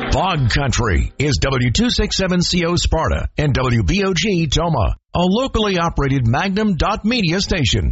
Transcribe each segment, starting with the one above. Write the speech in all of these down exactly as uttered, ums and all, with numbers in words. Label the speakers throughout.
Speaker 1: Fog Country is W two sixty-seven C O Sparta and W B O G Toma, a locally operated Magnum dot media station.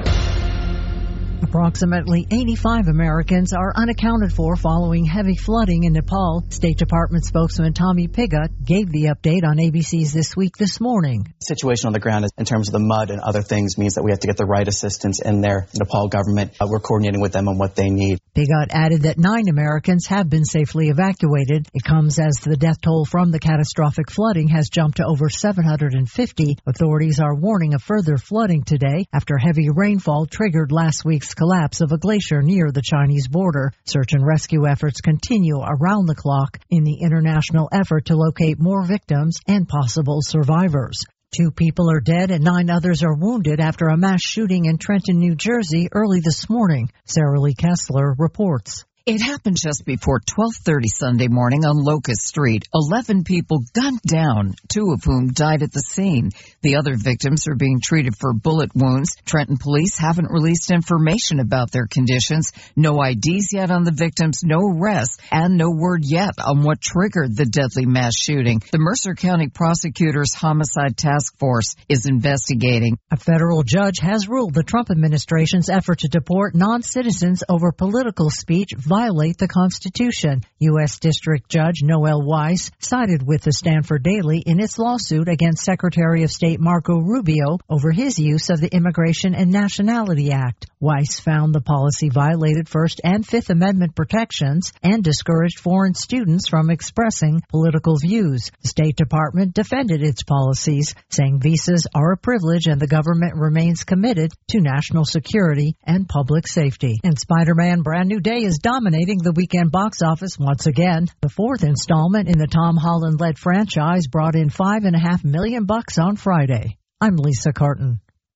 Speaker 2: Approximately eighty-five Americans are unaccounted for following heavy flooding in Nepal. State Department spokesman Tommy Pigott gave the update on A B C's This Week this morning.
Speaker 3: The situation on the ground in terms of the mud and other things means that we have to get the right assistance in there. The Nepal government, uh, we're coordinating with them on what they need.
Speaker 2: Pigott added that nine Americans have been safely evacuated. It comes as the death toll from the catastrophic flooding has jumped to over seven hundred fifty. Authorities are warning of further flooding today after heavy rainfall triggered last week's collapse of a glacier near the Chinese border. Search and rescue efforts continue around the clock in the international effort to locate more victims and possible survivors. Two people are dead and nine others are wounded after a mass shooting in Trenton, New Jersey early this morning. Sarah Lee Kessler reports.
Speaker 4: It happened just before twelve thirty Sunday morning on Locust Street. Eleven people gunned down, two of whom died at the scene. The other victims are being treated for bullet wounds. Trenton police haven't released information about their conditions. No I Ds yet on the victims, no arrests, and no word yet on what triggered the deadly mass shooting. The Mercer County Prosecutor's Homicide Task Force is investigating.
Speaker 2: A federal judge has ruled the Trump administration's effort to deport non-citizens over political speech violate the Constitution. U S District Judge Noel Weiss sided with the Stanford Daily in its lawsuit against Secretary of State Marco Rubio over his use of the Immigration and Nationality Act. Weiss found the policy violated First and Fifth Amendment protections and discouraged foreign students from expressing political views. The State Department defended its policies, saying visas are a privilege and the government remains committed to national security and public safety. And Spider-Man Brand New Day is dominating Dominating the weekend box office once again. The fourth installment in the Tom Holland-led franchise brought in five and a half million bucks on Friday. I'm Lisa Carton.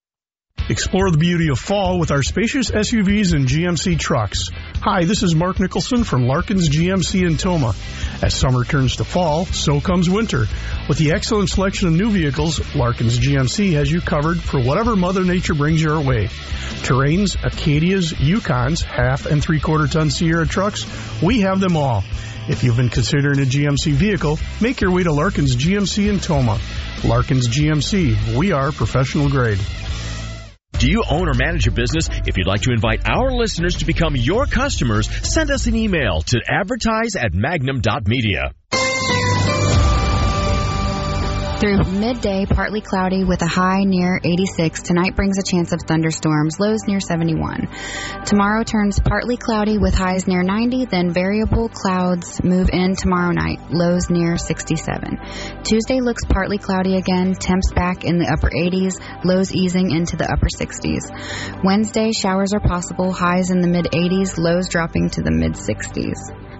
Speaker 5: Explore the beauty of fall with our spacious S U Vs and G M C trucks. Hi, this is Mark Nicholson from Larkin's G M C in Toma. As summer turns to fall, so comes winter. With the excellent selection of new vehicles, Larkin's G M C has you covered for whatever Mother Nature brings your way. Terrains, Acadias, Yukons, half and three-quarter ton Sierra trucks, we have them all. If you've been considering a G M C vehicle, make your way to Larkin's G M C in Toma. Larkin's G M C, we are professional grade.
Speaker 6: Do you own or manage a business? If you'd like to invite our listeners to become your customers, send us an email to advertise at magnum dot media.
Speaker 7: Through midday, partly cloudy with a high near eighty-six. Tonight brings a chance of thunderstorms, lows near seventy-one. Tomorrow turns partly cloudy with highs near ninety, then variable clouds move in tomorrow night, lows near sixty-seven. Tuesday looks partly cloudy again, temps back in the upper eighties, lows easing into the upper sixties. Wednesday, showers are possible, highs in the mid eighties, lows dropping to the mid sixties.